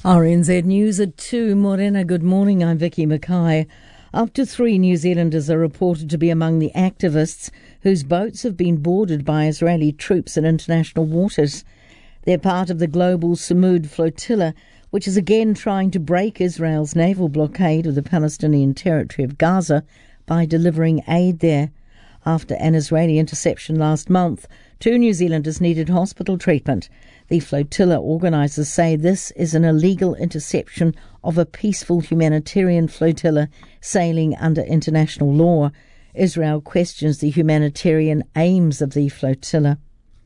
RNZ News at 2. Morena, good morning. I'm Vicky Mackay. Up to 3 New Zealanders are reported to be among the activists whose boats have been boarded by Israeli troops in international waters. They're part of the global Samud flotilla, which is again trying to break Israel's naval blockade of the Palestinian territory of Gaza by delivering aid there. After an Israeli interception last month, 2 New Zealanders needed hospital treatment. The flotilla organisers say this is an illegal interception of a peaceful humanitarian flotilla sailing under international law. Israel questions the humanitarian aims of the flotilla.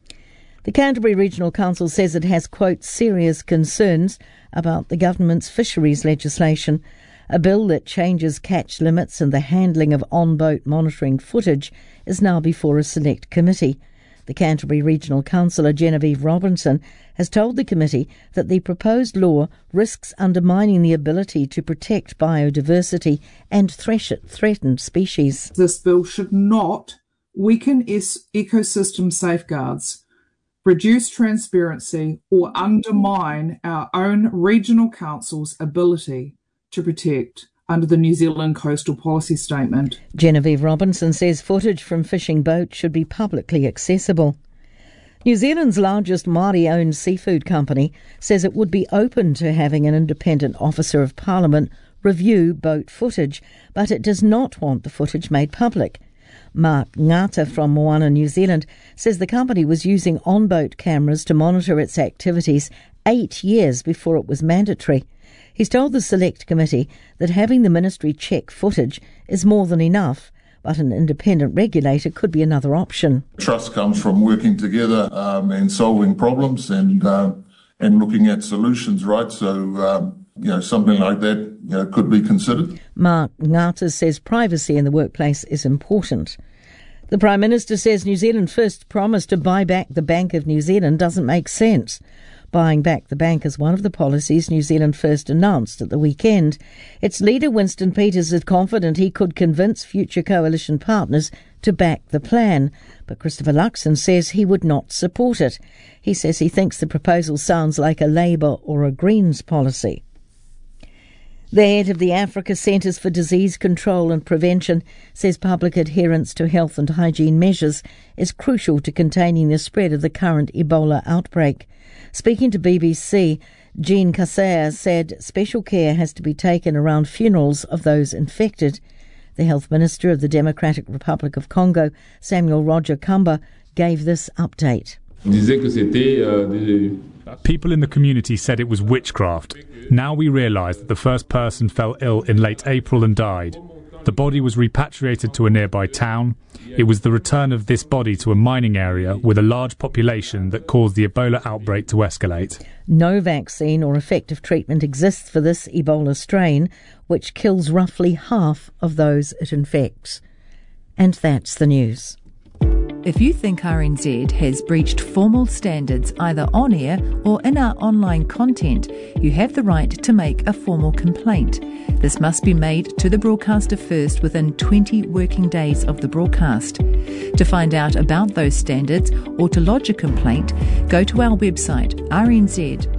The Canterbury Regional Council says it has, quote, serious concerns about the government's fisheries legislation. A bill that changes catch limits and the handling of on-boat monitoring footage is now before a select committee. The Canterbury Regional Councillor Genevieve Robinson has told the committee that the proposed law risks undermining the ability to protect biodiversity and threatened species. This bill should not weaken ecosystem safeguards, reduce transparency, or undermine our own regional council's ability to protect under the New Zealand Coastal Policy Statement. Genevieve Robinson says footage from fishing boats should be publicly accessible. New Zealand's largest Māori-owned seafood company says it would be open to having an independent officer of Parliament review boat footage, but it does not want the footage made public. Mark Ngata from Moana, New Zealand, says the company was using on-boat cameras to monitor its activities 8 years before it was mandatory. He's told the Select Committee that having the ministry check footage is more than enough, but an independent regulator could be another option. Trust comes from working together and solving problems and looking at solutions, right? So, something like that could be considered. Mark Ngata says privacy in the workplace is important. The Prime Minister says New Zealand First promise to buy back the Bank of New Zealand doesn't make sense. Buying back the bank is one of the policies New Zealand First announced at the weekend. Its leader, Winston Peters, is confident he could convince future coalition partners to back the plan. But Christopher Luxon says he would not support it. He says he thinks the proposal sounds like a Labour or a Greens policy. The head of the Africa Centres for Disease Control and Prevention says public adherence to health and hygiene measures is crucial to containing the spread of the current Ebola outbreak. Speaking to BBC, Jean Kassea said special care has to be taken around funerals of those infected. The Health Minister of the Democratic Republic of Congo, Samuel Roger Kamba, gave this update. People in the community said it was witchcraft. Now we realise that the first person fell ill in late April and died. The body was repatriated to a nearby town. It was the return of this body to a mining area with a large population that caused the Ebola outbreak to escalate. No vaccine or effective treatment exists for this Ebola strain, which kills roughly half of those it infects. And that's the news. If you think RNZ has breached formal standards either on air or in our online content, you have the right to make a formal complaint. This must be made to the broadcaster first within 20 working days of the broadcast. To find out about those standards or to lodge a complaint, go to our website rnz.co.nz.